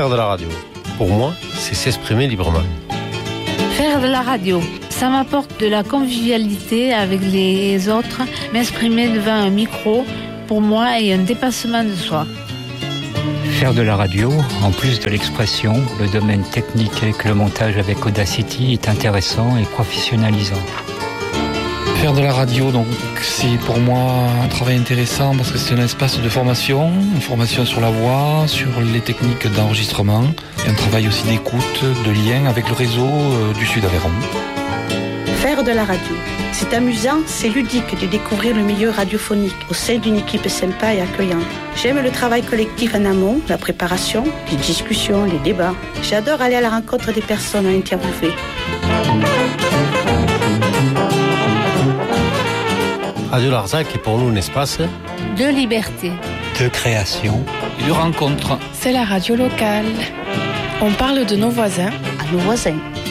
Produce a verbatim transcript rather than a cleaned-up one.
Faire de la radio, pour moi, c'est s'exprimer librement. Faire de la radio, ça m'apporte de la convivialité avec les autres, m'exprimer devant un micro, pour moi, est un dépassement de soi. Faire de la radio, en plus de l'expression, le domaine technique avec le montage avec Audacity est intéressant et professionnalisant. Faire de la radio, donc, c'est pour moi un travail intéressant parce que c'est un espace de formation, une formation sur la voix, sur les techniques d'enregistrement, et un travail aussi d'écoute, de lien avec le réseau du Sud Aveyron. Faire de la radio, c'est amusant, c'est ludique de découvrir le milieu radiophonique au sein d'une équipe sympa et accueillante. J'aime le travail collectif en amont, la préparation, les discussions, les débats. J'adore aller à la rencontre des personnes à interviewer. Radio Larzac est pour nous un espace de liberté, de création et de rencontre. C'est la radio locale. On parle de nos voisins à nos voisins.